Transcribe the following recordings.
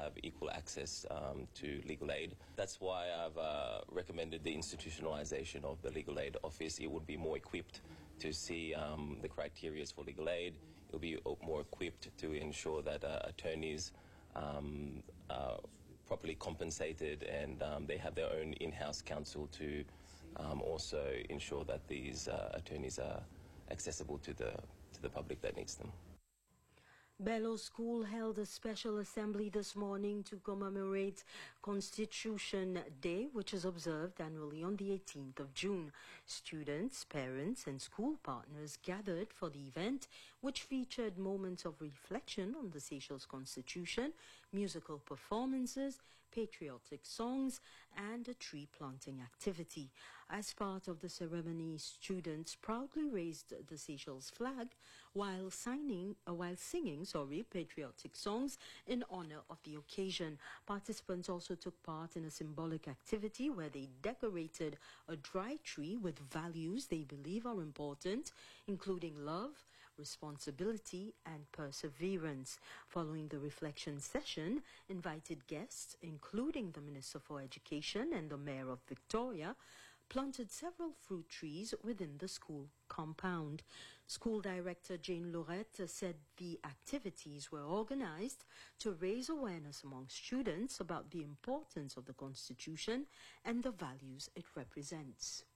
have equal access to legal aid. That's why I've recommended the institutionalization of the legal aid office. It would be more equipped to see the criteria for legal aid. It will be more equipped to ensure that attorneys are properly compensated, and they have their own in-house counsel to also ensure that these attorneys are accessible to the public that needs them. Bello School held a special assembly this morning to commemorate Constitution Day, which is observed annually on the 18th of June. Students, parents, and school partners gathered for the event, which featured moments of reflection on the Seychelles Constitution, musical performances, patriotic songs, and a tree planting activity. As part of the ceremony, students proudly raised the Seychelles flag while singing patriotic songs in honor of the occasion. Participants also took part in a symbolic activity where they decorated a dry tree with values they believe are important, including love, responsibility, and perseverance. Following the reflection session, invited guests, including the Minister for Education and the Mayor of Victoria, planted several fruit trees within the school compound. School Director Jane Lorette said the activities were organized to raise awareness among students about the importance of the Constitution and the values it represents.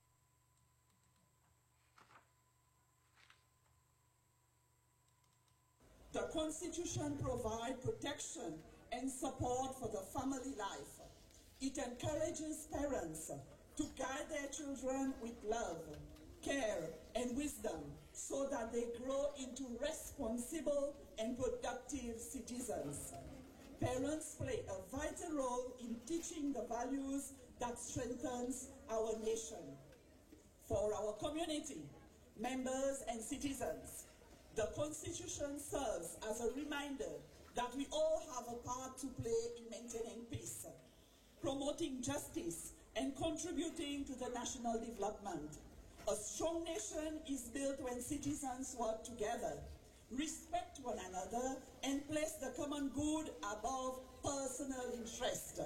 The Constitution provides protection and support for the family life. It encourages parents to guide their children with love, care, and wisdom so that they grow into responsible and productive citizens. Parents play a vital role in teaching the values that strengthens our nation. For our community, members, and citizens, the Constitution serves as a reminder that we all have a part to play in maintaining peace, promoting justice, and contributing to the national development. A strong nation is built when citizens work together, respect one another, and place the common good above personal interest.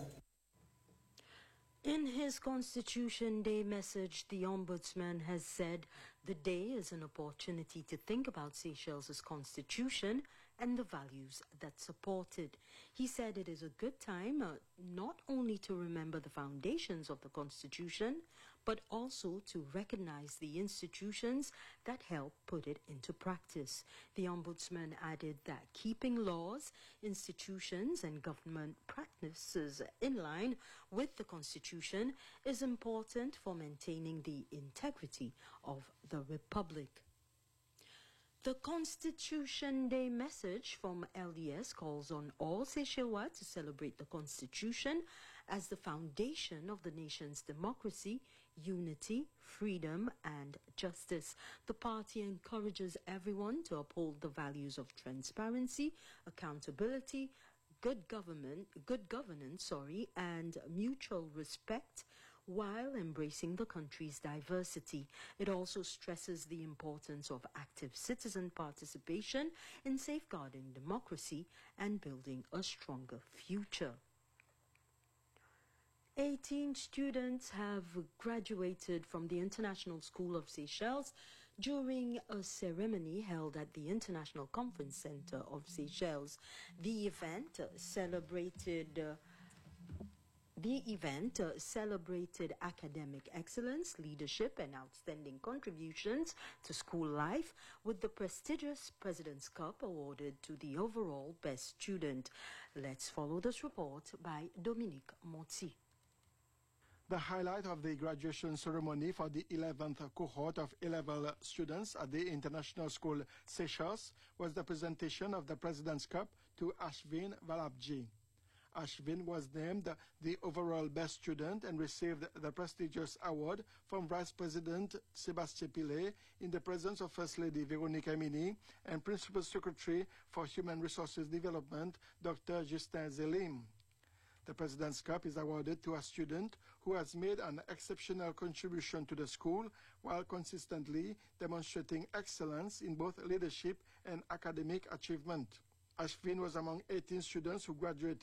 In his Constitution Day message, the Ombudsman has said the day is an opportunity to think about Seychelles' constitution and the values that support it. He said it is a good time not only to remember the foundations of the Constitution, but also to recognize the institutions that help put it into practice. The Ombudsman added that keeping laws, institutions, and government practices in line with the Constitution is important for maintaining the integrity of the Republic. The Constitution Day message from LDS calls on all Seychellois to celebrate the Constitution as the foundation of the nation's democracy, unity, freedom, and justice. The party encourages everyone to uphold the values of transparency, accountability, good governance, and mutual respect, while embracing the country's diversity. It also stresses the importance of active citizen participation in safeguarding democracy and building a stronger future. 18 students have graduated from the International School of Seychelles during a ceremony held at the International Conference Center of Seychelles. The event celebrated academic excellence, leadership, and outstanding contributions to school life, with the prestigious President's Cup awarded to the overall best student. Let's follow this report by Dominique Motzi. The highlight of the graduation ceremony for the 11th cohort of A-level students at the International School Seychelles was the presentation of the President's Cup to Ashvin Valabji. Ashvin was named the overall best student and received the prestigious award from Vice President Sébastien Pillet in the presence of First Lady Véronique Amini and Principal Secretary for Human Resources Development, Dr. Justin Zelim. The President's Cup is awarded to a student who has made an exceptional contribution to the school while consistently demonstrating excellence in both leadership and academic achievement. Ashvin was among 18 students who graduated